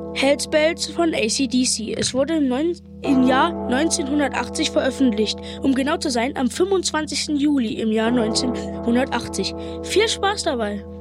Hells Bells von AC/DC. Es wurde im Jahr 1980 veröffentlicht. Um genau zu sein, am 25. Juli im Jahr 1980. Viel Spaß dabei!